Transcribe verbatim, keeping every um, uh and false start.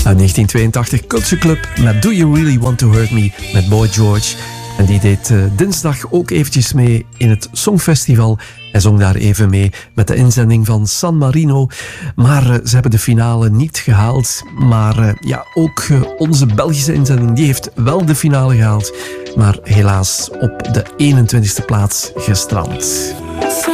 Uit negentien tweeëntachtig Culture Club met Do You Really Want To Hurt Me met Boy George. En die deed uh, dinsdag ook eventjes mee in het Songfestival. Hij zong daar even mee met de inzending van San Marino. Maar uh, ze hebben de finale niet gehaald. Maar uh, ja, ook uh, onze Belgische inzending die heeft wel de finale gehaald. Maar helaas op de eenentwintigste plaats gestrand.